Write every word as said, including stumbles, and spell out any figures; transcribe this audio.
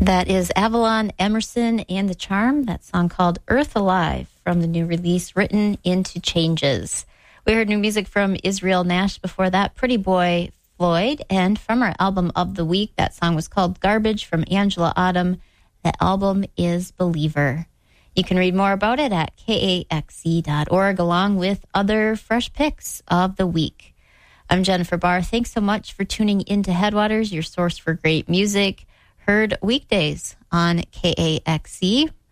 That is Avalon Emerson and the Charm, that song called Earth Alive from the new release, Written into Changes. We heard new music from Israel Nash before that, Pretty Boy Floyd, and from our album of the week, that song was called Garbage from Angela Autumn. The album is Believer. You can read more about it at K A X C dot org along with other fresh picks of the week. I'm Jennifer Barr. Thanks so much for tuning into Headwaters, your source for great music. Heard weekdays on K A X C.